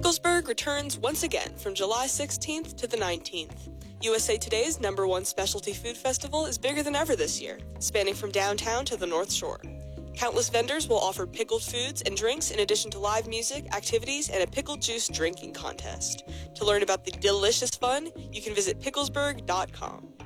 Picklesburg returns once again from July 16th to the 19th. USA Today's #1 specialty food festival is bigger than ever this year, spanning from downtown to the North Shore. Countless vendors will offer pickled foods and drinks in addition to live music, activities, and a pickle juice drinking contest. To learn about the delicious fun, you can visit picklesburg.com.